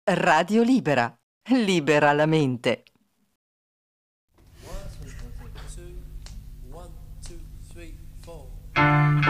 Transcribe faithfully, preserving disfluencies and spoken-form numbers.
Radio Libera. Libera la mente. One, two, one, two, three, four.